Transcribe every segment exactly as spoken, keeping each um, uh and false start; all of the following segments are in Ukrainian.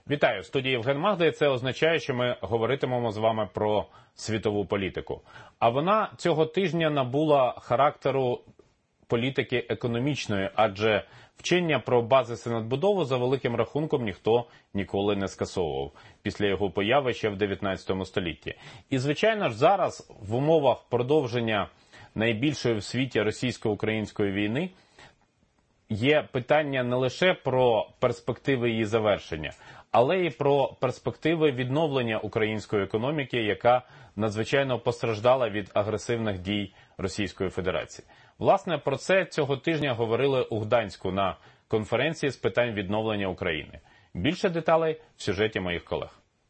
Вітаю, в студії Євген Магда, і це означає, що ми говоритимемо з вами про світову політику. А вона цього тижня набула характеру політики економічної, адже вчення про базис і надбудову за великим рахунком ніхто ніколи не скасовував після його появи ще в дев'ятнадцятому столітті. І, звичайно ж, зараз в умовах продовження найбільшої в світі російсько-української війни є питання не лише про перспективи її завершення, але і про перспективи відновлення української економіки, яка надзвичайно постраждала від агресивних дій Російської Федерації. Власне, про це цього тижня говорили у Гданську на конференції з питань відновлення України. Більше деталей в сюжеті моїх колег.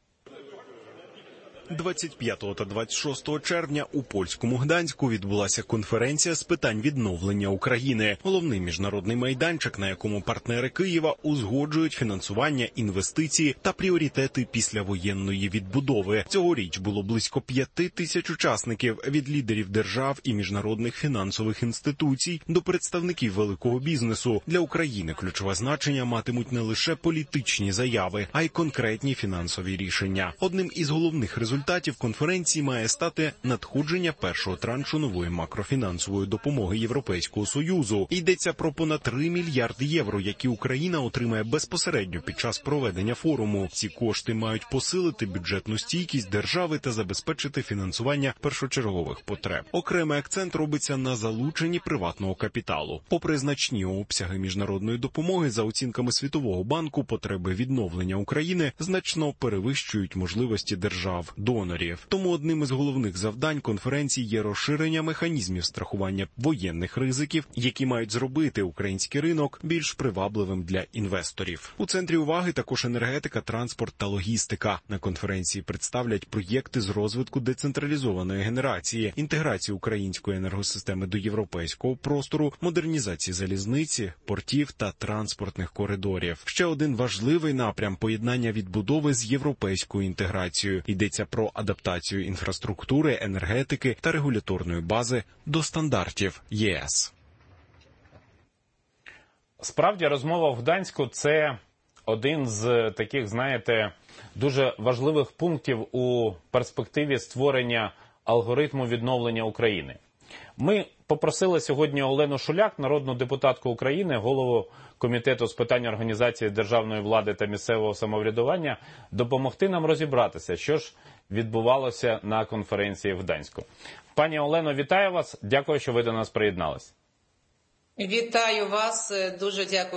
двадцять п'ятого та двадцять шостого червня у польському Гданську відбулася конференція з питань відновлення України. Головний міжнародний майданчик, на якому партнери Києва узгоджують фінансування, інвестиції та пріоритети післявоєнної відбудови. Цьогоріч було близько п'яти тисяч учасників від лідерів держав і міжнародних фінансових інституцій до представників великого бізнесу. Для України ключове значення матимуть не лише політичні заяви, а й конкретні фінансові рішення. Одним із головних результатів Результатів конференції має стати надходження першого траншу нової макрофінансової допомоги Європейського Союзу. Йдеться про понад три мільярди євро, які Україна отримає безпосередньо під час проведення форуму. Ці кошти мають посилити бюджетну стійкість держави та забезпечити фінансування першочергових потреб. Окремий акцент робиться на залученні приватного капіталу. Попри значні обсяги міжнародної допомоги, за оцінками Світового банку, потреби відновлення України значно перевищують можливості держав донорів. Тому одним із головних завдань конференції є розширення механізмів страхування воєнних ризиків, які мають зробити український ринок більш привабливим для інвесторів. У центрі уваги також енергетика, транспорт та логістика. На конференції представлять проєкти з розвитку децентралізованої генерації, інтеграції української енергосистеми до європейського простору, модернізації залізниці, портів та транспортних коридорів. Ще один важливий напрям – поєднання відбудови з європейською інтеграцією. Йдеться про адаптацію інфраструктури, енергетики та регуляторної бази до стандартів ЄС. Справді, розмова в Гданську – це один з таких, знаєте, дуже важливих пунктів у перспективі створення алгоритму відновлення України. Ми попросили сьогодні Олену Шуляк, народну депутатку України, голову Комітету з питань організації державної влади та місцевого самоврядування, допомогти нам розібратися, що ж відбувалося на конференції в Гданську. Пані Олено, вітаю вас. Дякую, що ви до нас приєднались. Вітаю вас. Дуже дякую.